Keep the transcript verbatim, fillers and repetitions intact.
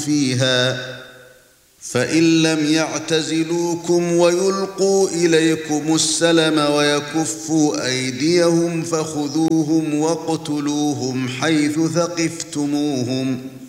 فيها فإن لم يعتزلوكم ويلقوا إليكم السلم ويكفوا أيديهم فخذوهم واقتلوهم حيث ثقفتموهم